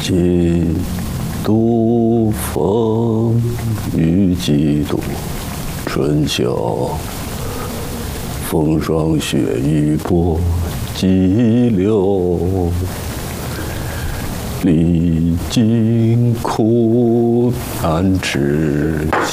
几度风雨几度春秋，风霜雪雨波激流，历经苦难之